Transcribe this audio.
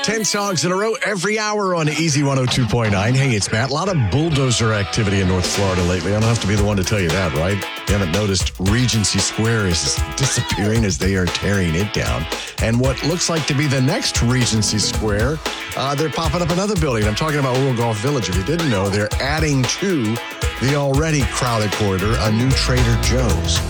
10 songs in a row every hour on Easy 102.9. Hey, it's Matt. A lot of bulldozer activity in North Florida lately. I don't have to be the one to tell you that, right? You haven't noticed Regency Square is disappearing as they are tearing it down. And what looks like to be the next Regency Square, they're popping up another building. I'm talking about World Golf Village. If you didn't know, they're adding to the already crowded corridor a new Trader Joe's.